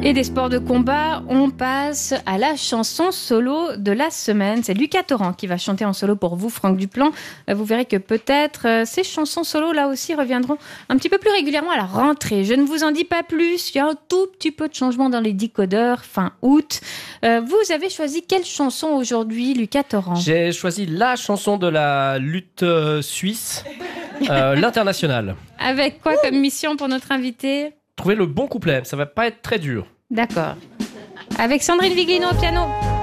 Et des sports de combat, on passe à la chanson solo de la semaine. C'est Lucas Torrent qui va chanter en solo pour vous, Franck Duplan. Vous verrez que peut-être ces chansons solo là aussi reviendront un petit peu plus régulièrement à la rentrée. Je ne vous en dis pas plus, il y a un tout petit peu de changement dans les décodeurs fin août. Vous avez choisi quelle chanson aujourd'hui, Lucas Torrent ? J'ai choisi la chanson de la lutte suisse, l'Internationale. Avec quoi comme mission pour notre invité ? Trouvez le bon couplet, ça va pas être très dur. D'accord. Avec Sandrine Viglino au piano.